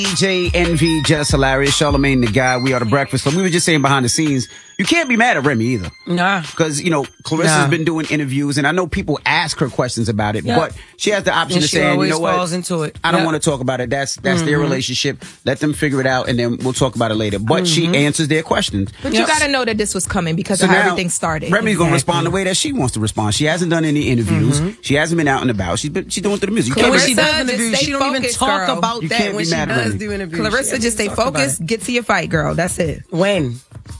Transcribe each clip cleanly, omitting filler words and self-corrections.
DJ Envy, Just Hilarious, Charlamagne the Guy. We are the Breakfast Club. We were just saying behind the scenes, you can't be mad at Remy either. Nah. Because, Clarissa's been doing interviews, and I know people ask her questions about it, but she has the option of saying, you know what? Falls into it. I don't want to talk about it. That's their relationship. Let them figure it out, and then we'll talk about it later. But she answers their questions. But you got to know that this was coming because of how everything started. Remy's going to respond the way that she wants to respond. She hasn't done any interviews. She hasn't been out and about. She's doing through the music. When she does interviews, she don't even talk about that when she does do interviews. Clarissa, just stay focused. Get to your fight, girl. That's it. When?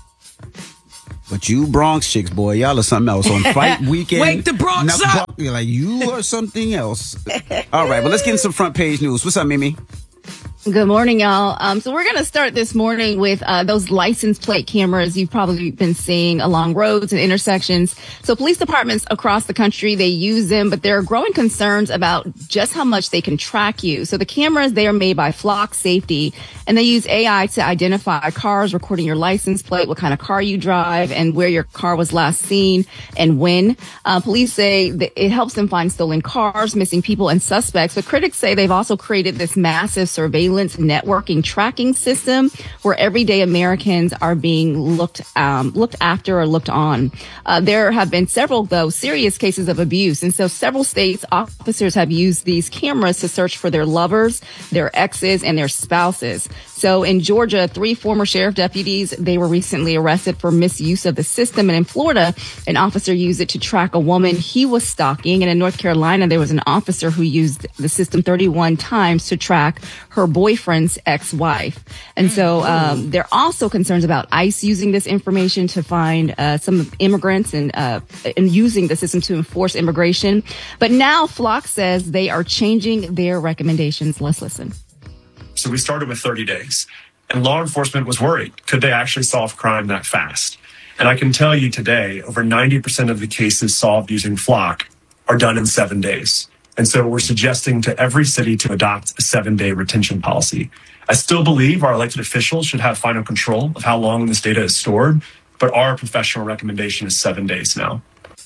But you Bronx chicks, boy, y'all are something else. On fight weekend. Wake the Bronx up! You're like, you are something else. All right, well, let's get into some front page news. What's up, Mimi? Good morning, y'all. So we're going to start this morning with those license plate cameras you've probably been seeing along roads and intersections. So police departments across the country, they use them, but there are growing concerns about just how much they can track you. So the cameras, they are made by Flock Safety, and they use AI to identify cars, recording your license plate, what kind of car you drive, and where your car was last seen and when. Police say that it helps them find stolen cars, missing people, and suspects. But critics say they've also created this massive surveillance networking tracking system where everyday Americans are being looked after or looked on. There have been several, though, serious cases of abuse. And so several states officers have used these cameras to search for their lovers, their exes, and their spouses. So in Georgia, 3 former sheriff deputies, they were recently arrested for misuse of the system. And in Florida, an officer used it to track a woman he was stalking. And in North Carolina, there was an officer who used the system 31 times to track her boyfriend's ex-wife. And so there are also concerns about ICE using this information to find some immigrants and using the system to enforce immigration. But now Flock says they are changing their recommendations. Let's listen. So we started with 30 days, and law enforcement was worried. Could they actually solve crime that fast? And I can tell you today, over 90% of the cases solved using Flock are done in 7 days. And so we're suggesting to every city to adopt a 7-day retention policy. I still believe our elected officials should have final control of how long this data is stored, but our professional recommendation is 7 days now.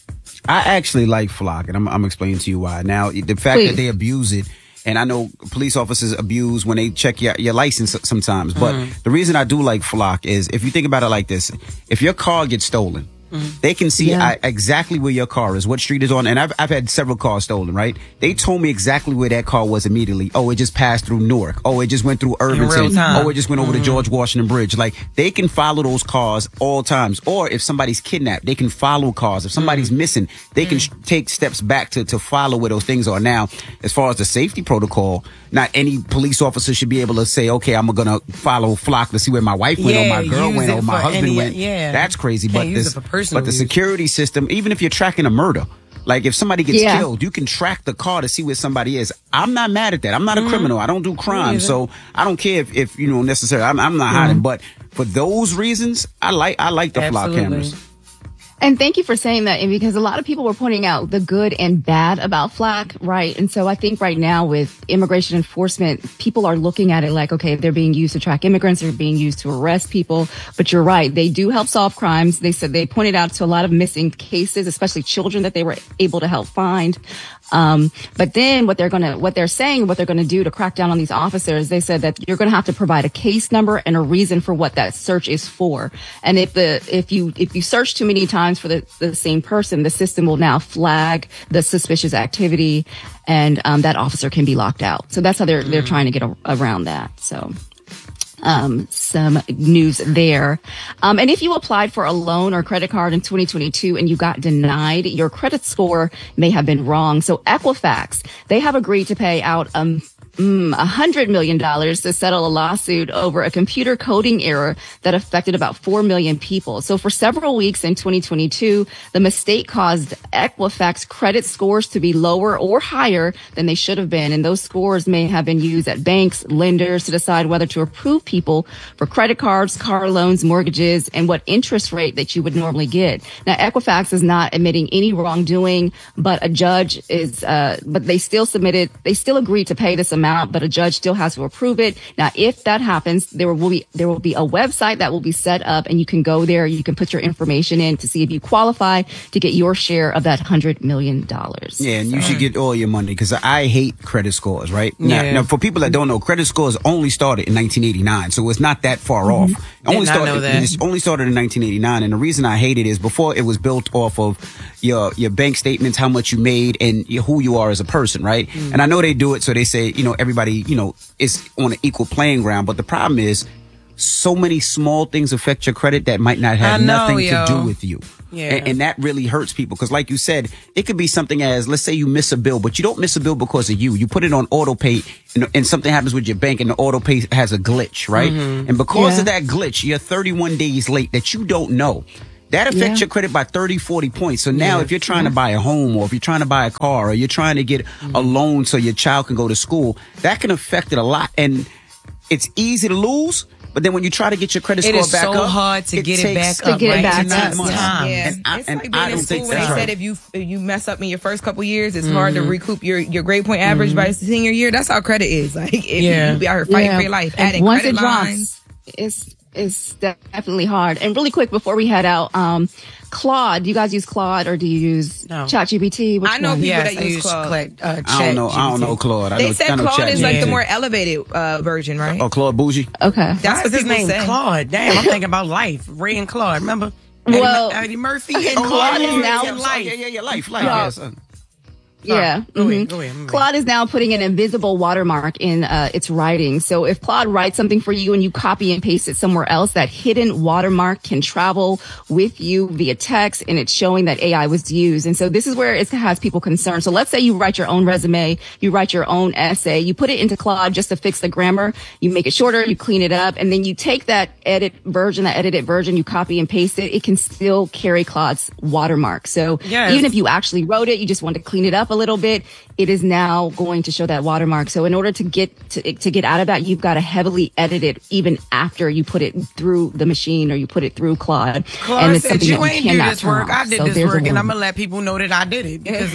I actually like Flock, and I'm explaining to you why. Now, the fact that they abuse it, and I know police officers abuse when they check your license sometimes, but the reason I do like Flock is if you think about it like this, if your car gets stolen, they can see exactly where your car is, what street is on. And I've had several cars stolen, right? They told me exactly where that car was immediately. Oh, it just passed through Newark. Oh, it just went through Irvington. Oh, it just went over the George Washington Bridge. Like, they can follow those cars all times. Or if somebody's kidnapped, they can follow cars. If somebody's missing, they can take steps back to follow where those things are. Now, as far as the safety protocol, not any police officer should be able to say, okay, I'm going to follow Flock to see where my wife went or my girl went or my husband went. That's crazy. But the security system, even if you're tracking a murder, like if somebody gets killed, you can track the car to see where somebody is. I'm not mad at that. I'm not a criminal. I don't do crime. So I don't care if necessarily, I'm not hiding. But for those reasons, I like the Flock cameras. And thank you for saying that, and because a lot of people were pointing out the good and bad about Flock, right? And so I think right now with immigration enforcement, people are looking at it like, okay, they're being used to track immigrants, they're being used to arrest people. But you're right, they do help solve crimes. They said they pointed out to a lot of missing cases, especially children that they were able to help find. But then what they're going to do to crack down on these officers, they said that you're going to have to provide a case number and a reason for what that search is for. And if you search too many times for the same person, the system will now flag the suspicious activity, and that officer can be locked out. So that's how they're trying to get around that. So some news there. And if you applied for a loan or credit card in 2022 and you got denied, your credit score may have been wrong. So Equifax, they have agreed to pay out $100 million to settle a lawsuit over a computer coding error that affected about 4 million people. So for several weeks in 2022, the mistake caused Equifax credit scores to be lower or higher than they should have been. And those scores may have been used at banks, lenders to decide whether to approve people for credit cards, car loans, mortgages, and what interest rate that you would normally get. Now, Equifax is not admitting any wrongdoing, but a judge is, but they still agreed to pay this amount amount, but a judge still has to approve it. Now, if that happens, there will be a website that will be set up, and you can go there. You can put your information in to see if you qualify to get your share of that $100 million. Yeah, and you should get all your money, because I hate credit scores, right? Yeah. Now, for people that don't know, credit scores only started in 1989, so it's not that far off. It only started in 1989, and the reason I hate it is before it was built off of your bank statements, how much you made, and who you are as a person, right? And I know they do it so they say, everybody, is on an equal playing ground, but the problem is so many small things affect your credit that might not have nothing to do with you. Yeah. And that really hurts people, because like you said, it could be something as, let's say you miss a bill, but you don't miss a bill because of you. You put it on auto pay, and something happens with your bank and the auto pay has a glitch, right? And because of that glitch, you're 31 days late that you don't know. That affects your credit by 30, 40 points. So now if you're trying to buy a home, or if you're trying to buy a car, or you're trying to get a loan so your child can go to school, that can affect it a lot. And it's easy to lose, but then when you try to get your credit score back up, it is so hard to get it back up. Yeah. It's like being in school when they said if you mess up in your first couple years, it's hard to recoup your grade point average by senior year. That's how credit is. Like, if you be out here fighting for your life, adding once credit it lines. drops, it's definitely hard. And really quick before we head out, Claude, do you guys use Claude or do you use ChatGPT? I know people that use Claude. I don't know Claude. They said Claude is like the more elevated version, right? Oh, Claude Bougie. Okay. That's what his name, Claude. Damn, I'm thinking about Life. Ray and Claude, remember? Well, Eddie Murphy and Claude is now Life. Yeah, Life. Yes. Yeah. Go ahead. Claude is now putting an invisible watermark in its writing. So if Claude writes something for you and you copy and paste it somewhere else, that hidden watermark can travel with you via text, and it's showing that AI was used. And so this is where it has people concerned. So let's say you write your own resume, you write your own essay, you put it into Claude just to fix the grammar, you make it shorter, you clean it up, and then you take that edited version, you copy and paste it, it can still carry Claude's watermark. So even if you actually wrote it, you just want to clean it up a little bit, it is now going to show that watermark. So in order to get out of that, you've got to heavily edit it even after you put it through the machine or you put it through Claude. Claude said, you ain't do this work. I did this work, and I'm going to let people know that I did it, because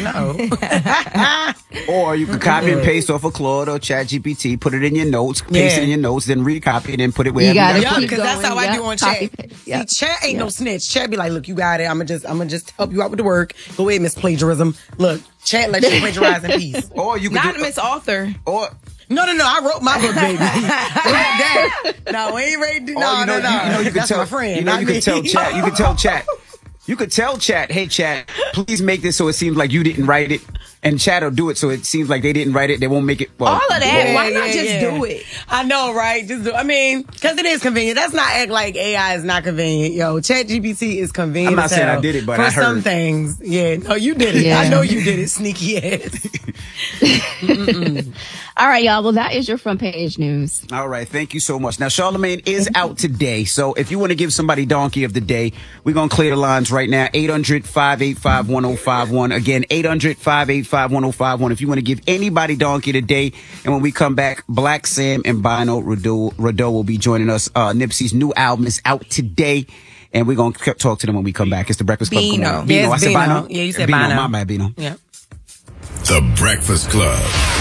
Or you could copy and paste off of Claude or ChatGPT, put it in your notes, paste it in your notes, then recopy it and put it wherever you got it. Because that's how I do on Chat. See, Chat ain't no snitch. Chat be like, look, you got it. I'm gonna just help you out with the work. Go ahead, Miss Plagiarism. Look, Chat let you plagiarize in peace. Or you could Anonymous author. Or no, I wrote my book, baby. No, we ain't ready to do no. You could tell my friend. You could tell Chat. You could tell Chat. You could tell Chat, hey Chat, please make this so it seems like you didn't write it. And Chat will do it so it seems like they didn't write it. They won't make it. Well, all of that. Why not just do it? I know, right? Just do. I mean, because it is convenient. That's not act like AI is not convenient. Yo, ChatGPT is convenient. I'm not saying I did it, but for I heard some things. Yeah, no, you did it. I know you did it, sneaky ass. All right, y'all. Well, that is your front page news. All right. Thank you so much. Now, Charlamagne is out today. So if you want to give somebody Donkey of the Day, we're going to clear the lines right now. 800-585-1051. Again, 800-585-1051. If you want to give anybody Donkey today. And when we come back, Black Sam and Bino Rideau will be joining us. Nipsey's new album is out today. And we're going to talk to them when we come back. It's The Breakfast Club. Bino. Bino. I said Bino? Yeah, you said Bino. My bad, Bino. Yeah. The Breakfast Club.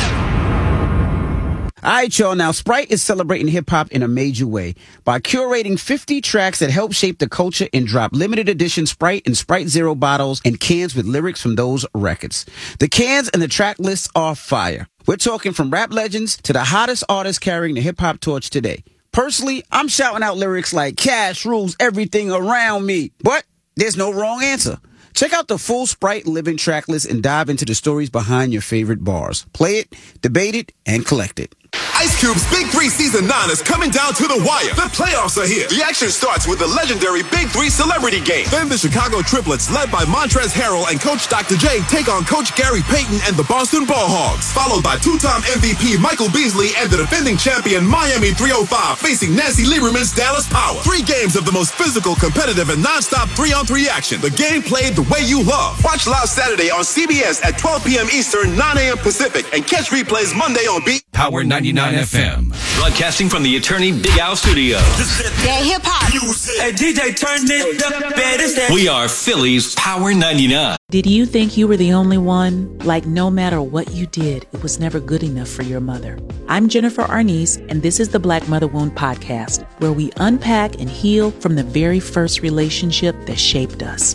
All right, y'all. Now, Sprite is celebrating hip-hop in a major way by curating 50 tracks that help shape the culture and drop limited edition Sprite and Sprite Zero bottles and cans with lyrics from those records. The cans and the track lists are fire. We're talking from rap legends to the hottest artists carrying the hip-hop torch today. Personally, I'm shouting out lyrics like cash rules everything around me, but there's no wrong answer. Check out the full Sprite Living track list and dive into the stories behind your favorite bars. Play it, debate it, and collect it. Ice Cube's Big 3 Season 9 is coming down to the wire. The playoffs are here. The action starts with the legendary Big 3 Celebrity Game. Then the Chicago Triplets, led by Montrezl Harrell and Coach Dr. J, take on Coach Gary Payton and the Boston Ball Hogs. Followed by two-time MVP Michael Beasley and the defending champion Miami 305 facing Nancy Lieberman's Dallas Power. 3 games of the most physical, competitive, and non-stop 3-on-3 action. The game played the way you love. Watch live Saturday on CBS at 12 p.m. Eastern, 9 a.m. Pacific, and catch replays Monday on Power 99 FM. Broadcasting from the Attorney Big Al Studio. That hip hop. Hey, DJ, turn it up. We are Philly's Power 99. Did you think you were the only one? Like, no matter what you did, it was never good enough for your mother. I'm Jennifer Arnice, and this is the Black Mother Wound Podcast, where we unpack and heal from the very first relationship that shaped us.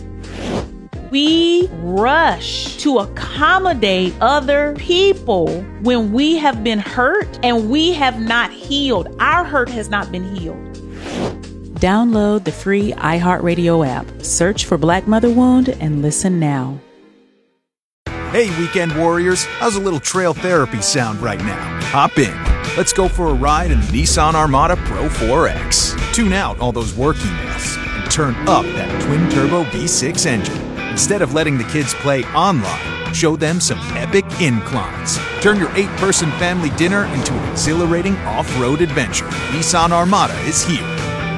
We rush to accommodate other people when we have been hurt and we have not healed. Our hurt has not been healed. Download the free iHeartRadio app. Search for Black Mother Wound and listen now. Hey, weekend warriors. How's a little trail therapy sound right now? Hop in. Let's go for a ride in the Nissan Armada Pro 4X. Tune out all those work emails and turn up that twin-turbo V6 engine. Instead of letting the kids play online, show them some epic inclines. Turn your 8-person family dinner into an exhilarating off-road adventure. Nissan Armada is here.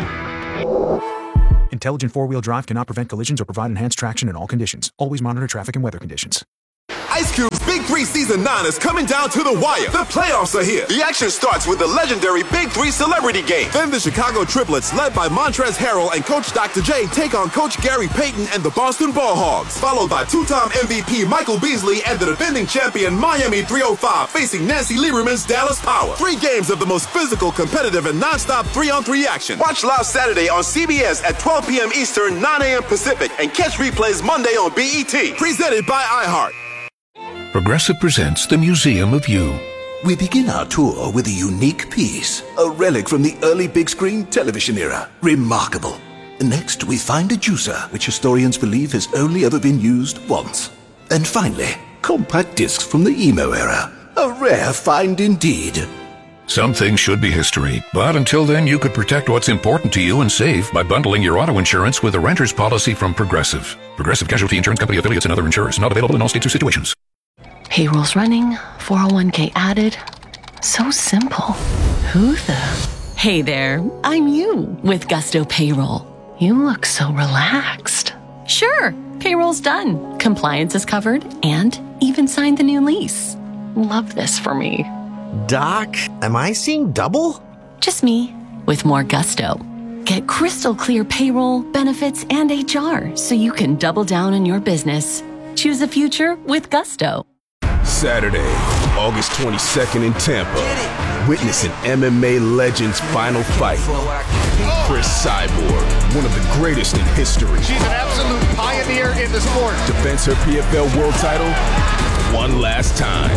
Intelligent four-wheel drive cannot prevent collisions or provide enhanced traction in all conditions. Always monitor traffic and weather conditions. Ice Cube's Big 3 Season 9 is coming down to the wire. The playoffs are here. The action starts with the legendary Big 3 Celebrity Game. Then the Chicago Triplets, led by Montrezl Harrell and Coach Dr. J, take on Coach Gary Payton and the Boston Ball Hogs. Followed by two-time MVP Michael Beasley and the defending champion Miami 305 facing Nancy Lieberman's Dallas Power. 3 games of the most physical, competitive, and non-stop 3-on-3 action. Watch live Saturday on CBS at 12 p.m. Eastern, 9 a.m. Pacific, and catch replays Monday on BET. Presented by iHeart. Progressive presents the Museum of You. We begin our tour with a unique piece, a relic from the early big screen television era. Remarkable. Next, we find a juicer, which historians believe has only ever been used once. And finally, compact discs from the emo era. A rare find indeed. Some things should be history, but until then you could protect what's important to you and save by bundling your auto insurance with a renter's policy from Progressive. Progressive Casualty Insurance Company affiliates and other insurers. Not available in all states or situations. Payroll's running, 401k added. So simple. Who the? Hey there, I'm you with Gusto Payroll. You look so relaxed. Sure, payroll's done. Compliance is covered and even signed the new lease. Love this for me. Doc, am I seeing double? Just me with more Gusto. Get crystal clear payroll, benefits, and HR so you can double down on your business. Choose a future with Gusto. Saturday, August 22nd in Tampa. Witness an MMA legend's final fight. Chris Cyborg, one of the greatest in history. She's an absolute pioneer in the sport. Defends her PFL world title one last time.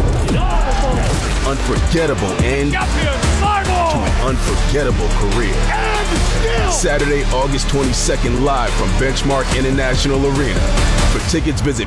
Unforgettable end to an unforgettable career. Saturday, August 22nd, live from Benchmark International Arena. For tickets, visit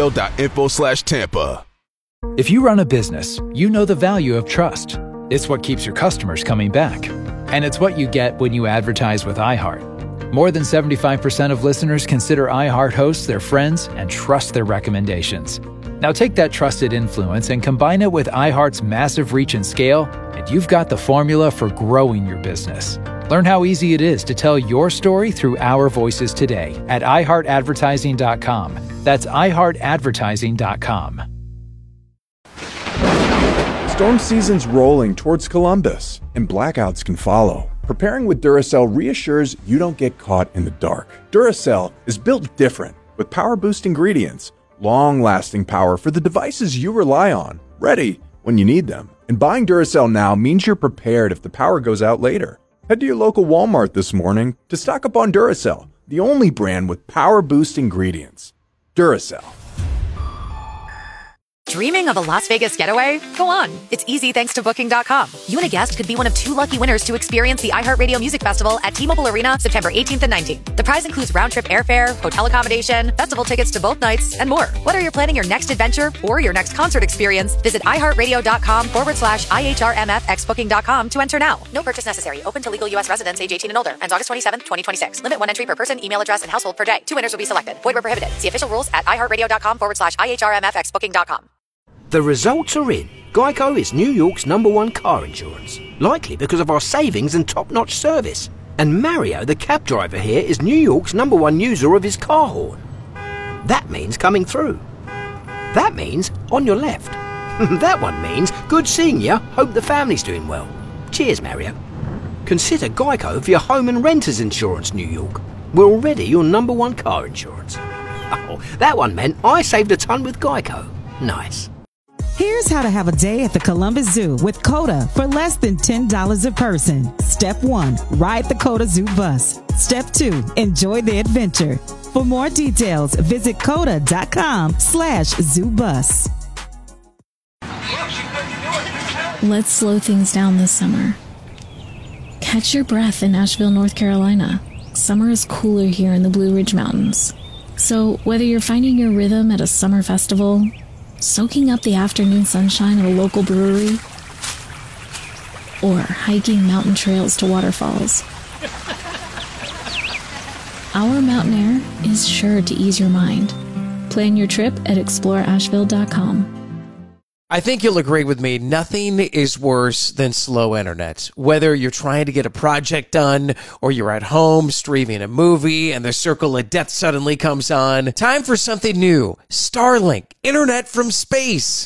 pfl.info/Tampa. If you run a business, you know the value of trust. It's what keeps your customers coming back. And it's what you get when you advertise with iHeart. More than 75% of listeners consider iHeart hosts their friends and trust their recommendations. Now take that trusted influence and combine it with iHeart's massive reach and scale, and you've got the formula for growing your business. Learn how easy it is to tell your story through our voices today at iHeartAdvertising.com. That's iHeartAdvertising.com. Storm season's rolling towards Columbus, and blackouts can follow. Preparing with Duracell reassures you don't get caught in the dark. Duracell is built different, with power-boost ingredients, long-lasting power for the devices you rely on, ready when you need them. And buying Duracell now means you're prepared if the power goes out later. Head to your local Walmart this morning to stock up on Duracell, the only brand with power-boost ingredients. Duracell. Dreaming of a Las Vegas getaway? Go on. It's easy thanks to Booking.com. You and a guest could be one of 2 lucky winners to experience the iHeartRadio Music Festival at T-Mobile Arena September 18th and 19th. The prize includes round-trip airfare, hotel accommodation, festival tickets to both nights, and more. Whether you're planning your next adventure or your next concert experience, visit iHeartRadio.com/IHRMFX Booking.com to enter now. No purchase necessary. Open to legal U.S. residents age 18 and older. Ends August 27th, 2026. Limit 1 entry per person, email address, and household per day. 2 winners will be selected. Void where prohibited. See official rules at iHeartRadio.com/IHRMFX Booking.com. The results are in. Geico is New York's #1 car insurance, likely because of our savings and top-notch service. And Mario, the cab driver here, is New York's #1 user of his car horn. That means coming through. That means on your left. That one means good seeing you. Hope the family's doing well. Cheers, Mario. Consider Geico for your home and renters insurance, New York. We're already your #1 car insurance. Oh, that one meant I saved a ton with Geico. Nice. Here's how to have a day at the Columbus Zoo with COTA for less than $10 a person. Step 1, ride the COTA Zoo bus. Step 2, enjoy the adventure. For more details, visit COTA.com/ZooBus. Let's slow things down this summer. Catch your breath in Asheville, North Carolina. Summer is cooler here in the Blue Ridge Mountains. So whether you're finding your rhythm at a summer festival, soaking up the afternoon sunshine at a local brewery, or hiking mountain trails to waterfalls, our mountain air is sure to ease your mind. Plan your trip at exploreasheville.com. I think you'll agree with me. Nothing is worse than slow internet. Whether you're trying to get a project done or you're at home streaming a movie and the circle of death suddenly comes on. Time for something new. Starlink, internet from space.